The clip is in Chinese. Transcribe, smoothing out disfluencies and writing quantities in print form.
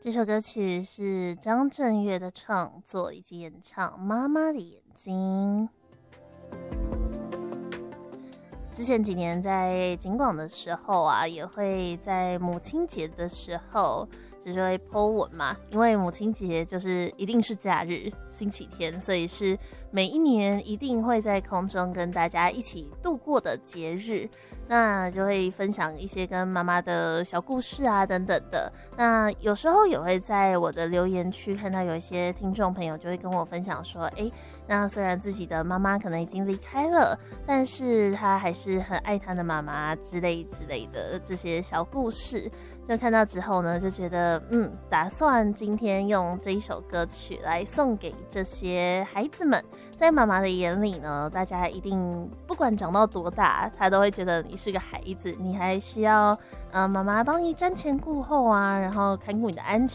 这首歌曲是张震岳的创作以及演唱，《妈妈的眼睛》。之前几年在景广的时候啊，也会在母亲节的时候就是会 po 文嘛，因为母亲节就是一定是假日，星期天，所以是每一年一定会在空中跟大家一起度过的节日。那就会分享一些跟妈妈的小故事啊等等的。那有时候也会在我的留言区看到有一些听众朋友就会跟我分享说，那虽然自己的妈妈可能已经离开了，但是他还是很爱他的妈妈之类的这些小故事。就看到之后呢，就觉得打算今天用这一首歌曲来送给这些孩子们。在妈妈的眼里呢，大家一定不管长到多大，他都会觉得你是个孩子，你还需要妈妈帮你瞻前顾后啊，然后看顾你的安